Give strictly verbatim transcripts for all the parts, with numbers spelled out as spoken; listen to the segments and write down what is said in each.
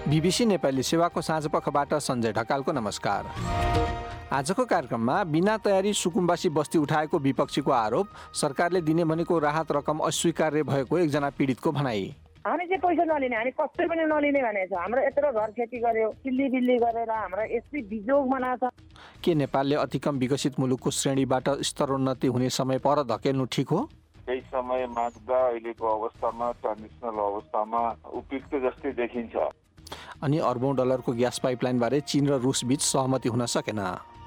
BBC Nepali सेवाको साँझपखबाट सञ्जय ढकालको नमस्कार। आजको कार्यक्रममा बिना तयारी सुकुम्बासी बस्ती उठाएको विपक्षीको आरोप, सरकारले दिने भनेको राहत रकम अस्वीकार्य भएको एकजना पीडितको भनाई। हामी चाहिँ पैसा नलिने, हामी कसै पनि नलिने भनेको छ। हाम्रो यत्रो घर खेती गर्यो, चिल्ली बिल्ली गरेर हाम्रो यस्तै बिजोग बनाएको छ। के नेपालले अति कम विकसित मुलुकको श्रेणीबाट स्तरोन्नति हुने समय पर धकेल्नु ठिक हो? केही समय माग्दा अहिलेको अवस्थामा ट्रान्जिसनल अवस्थामा उपयुक्त जस्तै देखिन्छ। अनि अर्बौं डलरको ग्यास पाइपलाइनबारे चीन र रुस बीच सहमति हुन सकेन।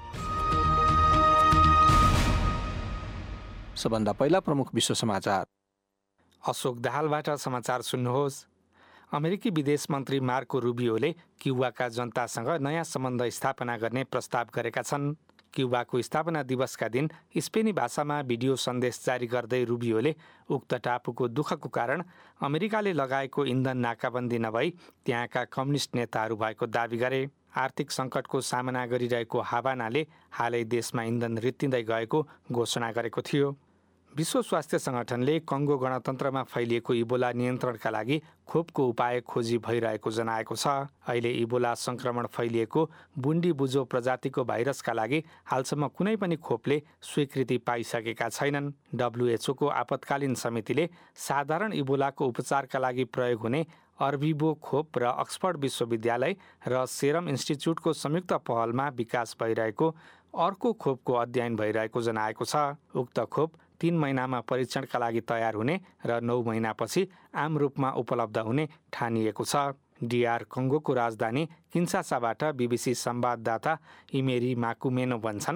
सबभन्दा पहिला प्रमुख विश्व समाचार। अशोक दाहालबाट समाचार सुन्नुहोस्। अमेरिकी विदेश मन्त्री मार्को रुबियोले क्युबाका जनतासँग नयाँ सम्बन्ध स्थापना गर्ने प्रस्ताव गरेका छन्। क्युबाको स्थापना दिवसका दिन स्पेनी भाषामा भिडियो सन्देश जारी गर्दै रुबियोले उक्त टापुको दुःखको कारण अमेरिकाले लगाएको इन्धन नाकाबन्दी नभई त्यहाँका कम्युनिस्ट नेताहरू भएको दावी गरे। आर्थिक सङ्कटको सामना गरिरहेको हाभानाले हालै देशमा इन्धन रित्तिँदै गएको घोषणा गरेको थियो। विश्व स्वास्थ्य सङ्गठनले कङ्गो गणतन्त्रमा फैलिएको इबोला नियन्त्रणका लागि खोपको उपाय खोजी भइरहेको जनाएको छ। अहिले इबोला सङ्क्रमण फैलिएको बुन्डी बुजो प्रजातिको भाइरसका लागि हालसम्म कुनै पनि खोपले स्वीकृति पाइसकेका छैनन्। डब्लुएचओको आपतकालीन समितिले साधारण इबोलाको उपचारका लागि प्रयोग हुने अर्भिबो खोप र अक्सफोर्ड विश्वविद्यालय र सेरम इन्स्टिच्युटको संयुक्त पहलमा विकास भइरहेको अर्को खोपको अध्ययन भइरहेको जनाएको छ। उक्त खोप तीन महिनामा परीक्षणका लागि तयार हुने र नौ महिनापछि आम रूपमा उपलब्ध हुने ठानिएको छ। डिआर कङ्गोको राजधानी किन्सासाबाट बीबीसी संवाददाता इमेरी माकुमेनो भन्छन्,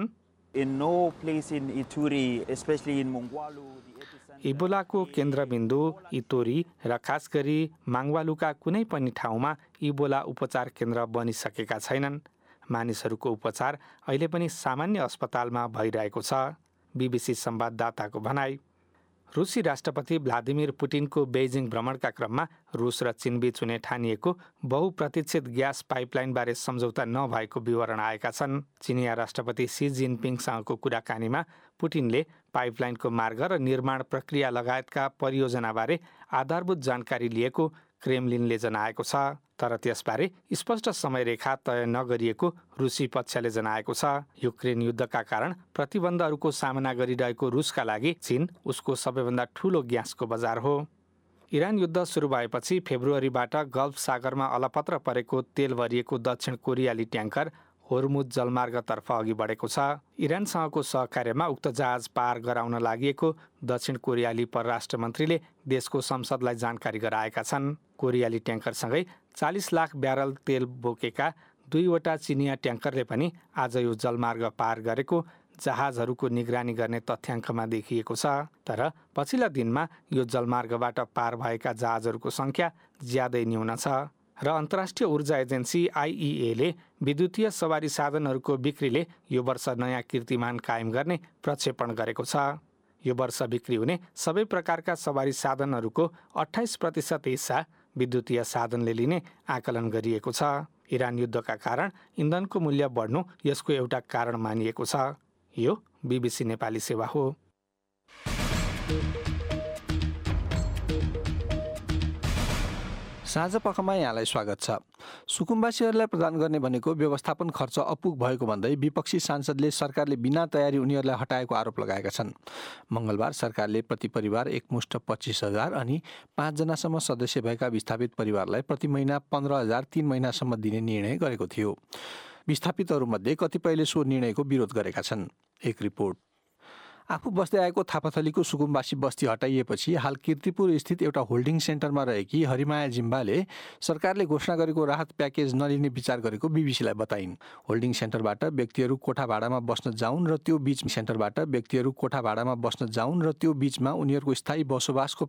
इबोलाको केन्द्रबिन्दु इतोरी र खास गरी माङ्वालुका कुनै पनि ठाउँमा इबोला उपचार केन्द्र बनिसकेका छैनन्। मानिसहरूको उपचार अहिले पनि सामान्य अस्पतालमा भइरहेको छ। बीबीसी संवाददाताको भनाई। रुसी राष्ट्रपति भ्लादिमिर पुटिनको बेजिङ भ्रमणका क्रममा रुस र चीनबीच हुने ठानिएको बहुप्रतीक्षित ग्यास पाइपलाइनबारे सम्झौता नभएको विवरण आएका छन्। चिनिया राष्ट्रपति सी जिनपिङसँगको कुराकानीमा पुटिनले पाइपलाइनको मार्ग र निर्माण प्रक्रिया लगायतका परियोजनाबारे आधारभूत जानकारी लिएको क्रेमलिनले जनाएको छ। तर त्यसबारे स्पष्ट समयरेखा तय नगरिएको रुसी पक्षले जनाएको छ। युक्रेन युद्धका कारण प्रतिबन्धहरूको सामना गरिरहेको रुसका लागि चीन उसको सबैभन्दा ठूलो ग्यासको बजार हो। इरान युद्ध सुरु भएपछि फेब्रुअरीबाट गल्फ सागरमा अलपत्र परेको तेल भरिएको दक्षिण कोरियाली ट्याङ्कर होर्मुज जलमार्गतर्फ अघि बढेको छ। इरानसँगको सहकार्यमा उक्त जहाज पार गराउन लागि दक्षिण कोरियाली परराष्ट्र मन्त्रीले देशको संसदलाई जानकारी गराएका छन्। कोरियाली ट्याङ्करसँगै चालिस लाख ब्यारल तेल बोकेका दुईवटा चिनिया ट्याङ्करले पनि आज यो जलमार्ग पार गरेको जहाजहरूको निगरानी गर्ने तथ्याङ्कमा देखिएको छ। तर पछिल्ला दिनमा यो जलमार्गबाट पार भएका जहाजहरूको सङ्ख्या ज्यादै न्यून छ र अन्तर्राष्ट्रिय ऊर्जा एजेन्सी आइइएले विद्युतीय सवारी साधनहरूको बिक्रीले यो वर्ष नयाँ कीर्तिमान कायम गर्ने प्रक्षेपण गरेको छ। यो वर्ष बिक्री हुने सबै प्रकारका सवारी साधनहरूको अठाइस प्रतिशत हिस्सा विद्युतीय साधनले लिने आकलन गरिएको छ। इरान युद्धका कारण इन्धनको मूल्य बढ्नु यसको एउटा कारण मानिएको छ। यो बीबीसी नेपाली सेवा हो। साँझ पखमा यहाँलाई स्वागत छ। सुकुम्बासीहरूलाई प्रदान गर्ने भनेको व्यवस्थापन खर्च अपुग भएको भन्दै विपक्षी सांसदले सरकारले बिना तयारी उनीहरूलाई हटाएको आरोप लगाएका छन्। मङ्गलबार सरकारले प्रति परिवार एकमुष्ट पच्चिस हजार अनि पाँचजनासम्म सदस्य भएका विस्थापित परिवारलाई प्रति महिना पन्ध्र हजार तीन महिनासम्म दिने निर्णय गरेको थियो। विस्थापितहरूमध्ये कतिपयले सो निर्णयको विरोध गरेका छन्। एक रिपोर्ट। आफू बस्दै आएको थापाथलीको सुकुम्बासी बस्ती हटाइएपछि हाल कीर्तिपुर स्थित एउटा होल्डिङ सेन्टरमा रहेकी हरिमाया जिम्बाले सरकारले घोषणा गरेको राहत प्याकेज नलिने विचार गरेको बीबीसीलाई बताइन्। होल्डिङ सेन्टरबाट व्यक्तिहरू कोठा भाडामा बस्न जाउन् र त्यो बीच सेन्टरबाट व्यक्तिहरू कोठा भाडामा बस्न जाउन् र त्यो बीचमा उनीहरूको स्थायी बसोबासको